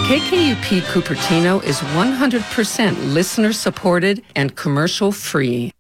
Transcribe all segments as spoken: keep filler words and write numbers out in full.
K K U P Cupertino is one hundred percent listener-supported and commercial-free.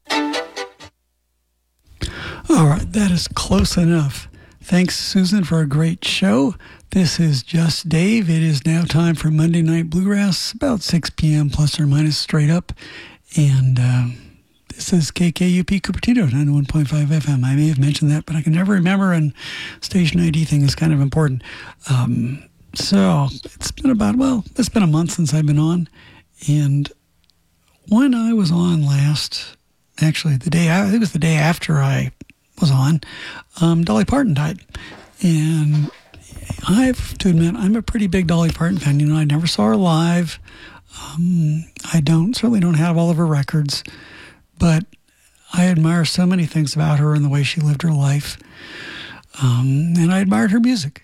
All right, that is close enough. Thanks, Susan, for a great show. This is Just Dave. It is now time for Monday Night Bluegrass, about six p.m. plus or minus straight up. And uh, this is K K U P Cupertino, ninety-one point five F M. I may have mentioned that, but I can never remember, and station I D thing is kind of important. Um, so it's been about, well, it's been a month since I've been on. And when I was on last, actually, the day, it was the day after I was on, um, Dolly Parton died. And I have to admit, I'm a pretty big Dolly Parton fan. You know, I never saw her live. Um, I don't, certainly don't have all of her records, but I admire so many things about her and the way she lived her life. Um, and I admired her music.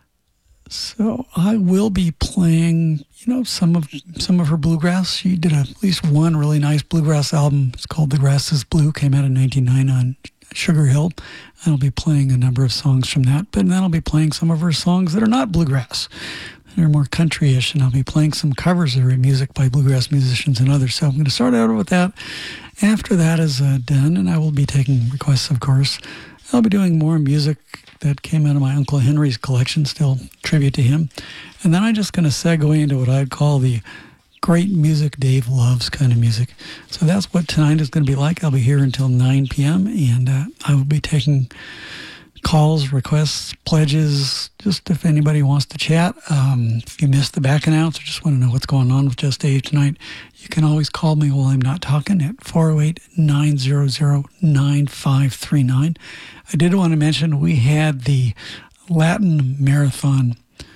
So I will be playing, you know, some of some of her bluegrass. She did a, at least one really nice bluegrass album. It's called The Grass is Blue, came out in nineteen ninety on Sugar Hill. I'll be playing a number of songs from that, but then I'll be playing some of her songs that are not bluegrass. They're more country-ish, and I'll be playing some covers of her music by bluegrass musicians and others. So I'm going to start out with that. After that is uh, done, and I will be taking requests, of course. I'll be doing more music that came out of my Uncle Henry's collection, still tribute to him. And then I'm just going to segue into what I'd call the great music Dave loves kind of music. So that's what tonight is going to be like. I'll be here until nine p.m., and uh, I will be taking calls, requests, pledges, just if anybody wants to chat. Um, if you missed the back announce or just want to know what's going on with Just Dave tonight, you can always call me while I'm not talking at four oh eight, nine hundred, nine five three nine. I did want to mention we had the Latin Marathon,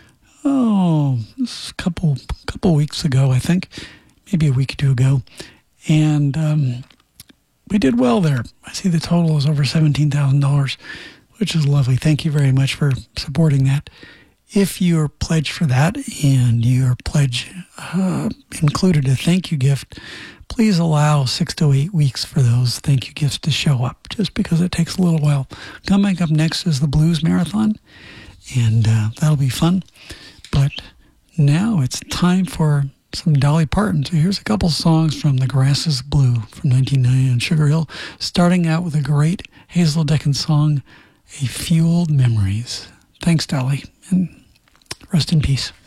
oh, this a couple, couple weeks ago, I think, maybe a week or two ago. And um, we did well there. I see the total is over seventeen thousand dollars. Which is lovely. Thank you very much for supporting that. If you're pledged for that and your pledge uh, included a thank you gift, please allow six to eight weeks for those thank you gifts to show up, just because it takes a little while. Coming up next is the Blues Marathon, and uh, that'll be fun. But now it's time for some Dolly Parton. So here's a couple songs from The Grass is Blue from nineteen ninety on Sugar Hill, starting out with a great Hazel Deckens song, A Few Old Memories. Thanks, Dolly, and rest in peace.